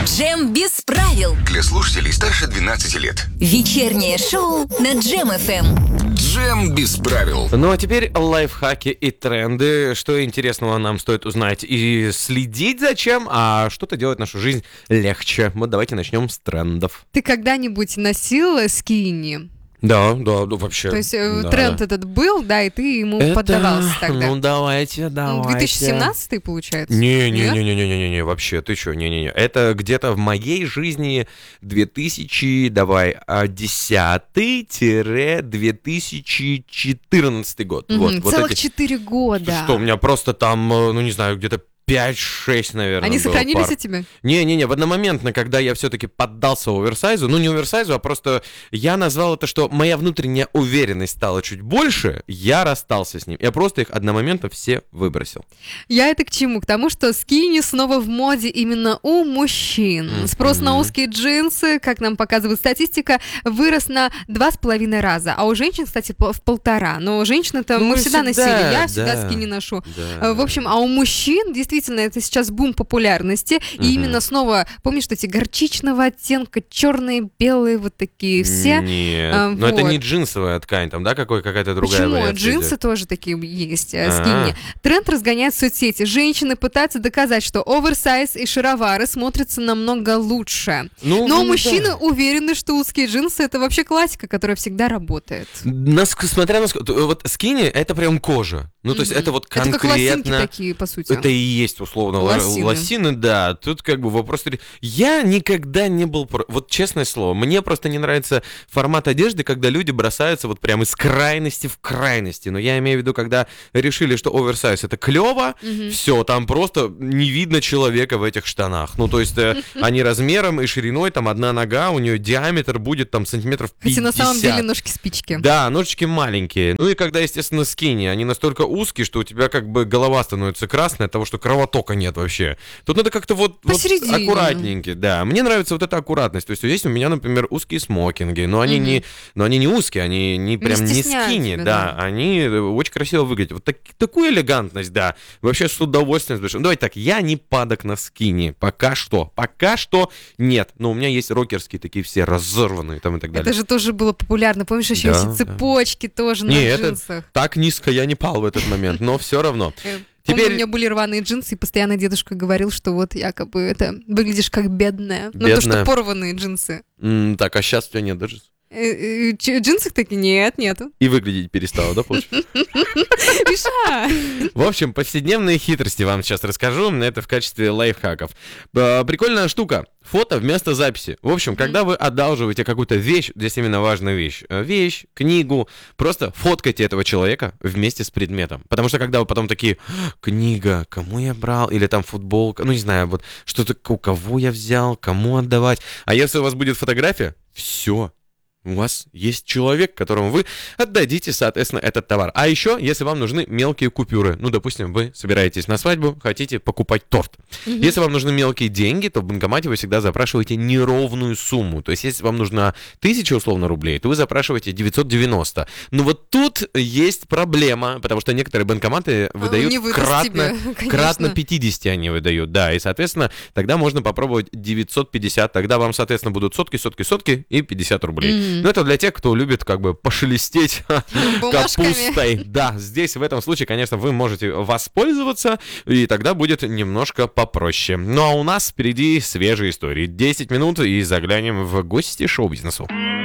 Джем без правил. Для слушателей старше 12 лет. Вечернее шоу на Джем ФМ. Джем без правил. Ну а теперь лайфхаки и тренды. Что интересного нам стоит узнать и следить зачем, а что-то делать нашу жизнь легче. Вот давайте начнем с трендов. Ты когда-нибудь носил скини? Да, вообще. То есть да, тренд да. этот был, да, и ты ему поддавался тогда. Ну давайте. 2017 получается? Не, вообще, ты что, не. Это где-то в моей жизни 2010-2014 год. Целых 4 года. Что, у меня просто там, ну не знаю, где-то 5-6, наверное, Они было сохранились пар. этими? Не, в одномоментно, когда я все-таки поддался оверсайзу, ну не оверсайзу, а просто я назвал это, что моя внутренняя уверенность стала чуть больше, я расстался с ним. Я просто их одномоментно все выбросил. Я это к чему? К тому, что скини снова в моде именно у мужчин. Спрос на узкие джинсы, как нам показывает статистика, вырос на 2,5 раза. А у женщин, кстати, в 1,5. Но женщины-то мы всегда носили. Я всегда скини ношу. Да. В общем, а у мужчин действительно это сейчас бум популярности. И именно снова, помнишь, что эти горчичного оттенка, черные, белые, вот такие все. Нет, но это не джинсовая ткань, там, да, какая-то другая Почему? вариация Джинсы идет? тоже такие есть, скини. Тренд разгоняет соцсети. Женщины пытаются доказать, что оверсайз и шаровары смотрятся намного лучше. Но мужчины уверены, что узкие джинсы — это вообще классика, которая всегда работает. Смотря на... Вот скини — это прям кожа. Ну, то есть это вот конкретно... Это как лосинки такие, по сути. Это и есть, условно, лосины, да. Тут как бы вопрос... Я никогда не был... Вот честное слово, мне просто не нравится формат одежды, когда люди бросаются вот прям из крайности в крайности. Но я имею в виду, когда решили, что оверсайз — это клево, все, там просто не видно человека в этих штанах. Ну, то есть они размером и шириной, там одна нога, у нее диаметр будет там сантиметров 50. Хотя на самом деле ножки-спички. Да, ножички маленькие. Ну и когда, естественно, скини, они настолько узкие, что у тебя как бы голова становится красной от того, что кровотока нет вообще. Тут надо как-то вот аккуратненько, да. Мне нравится вот эта аккуратность. То есть есть у меня, например, узкие смокинги, но они не узкие, они не прям не скини, тебя, да. Они очень красиво выглядят. Вот такую элегантность, да. Вообще с удовольствием. Давайте так, я не падок на скини. Пока что нет. Но у меня есть рокерские такие все разорванные там и так далее. Это же тоже было популярно. Помнишь, еще эти цепочки тоже на джинсах? Так низко я не пал в этот момент, но все равно. Помню, у меня были рваные джинсы, и постоянно дедушка говорил, что вот якобы это выглядишь как бедная. Ну, то, что порванные джинсы. Так, а сейчас у тебя нет даже? Джинсы такие? Нету. И выглядеть перестала, да, получается? Миша! В общем, повседневные хитрости вам сейчас расскажу. Это в качестве лайфхаков. Прикольная штука. Фото вместо записи. В общем, когда вы одалживаете какую-то вещь, здесь именно важная вещь, книгу, просто фоткайте этого человека вместе с предметом. Потому что когда вы потом такие: книга, кому я брал, или там футболка, ну не знаю, вот что-то, у кого я взял, кому отдавать. А если у вас будет фотография, все. У вас есть человек, которому вы отдадите, соответственно, этот товар. А еще, если вам нужны мелкие купюры, ну, допустим, вы собираетесь на свадьбу, хотите покупать торт. Если вам нужны мелкие деньги, то в банкомате вы всегда запрашиваете неровную сумму. То есть, если вам нужна 1000, условно, рублей, то вы запрашиваете 990. Но вот тут есть проблема, потому что некоторые банкоматы выдают кратно 50 они выдают, да, и, соответственно, тогда можно попробовать 950, тогда вам, соответственно, будут сотки и 50 рублей. Ну, это для тех, кто любит как бы пошелестеть капустой. Да, здесь в этом случае, конечно, вы можете воспользоваться, и тогда будет немножко попроще. Ну, а у нас впереди свежие истории. 10 минут и заглянем в гости шоу-бизнесу.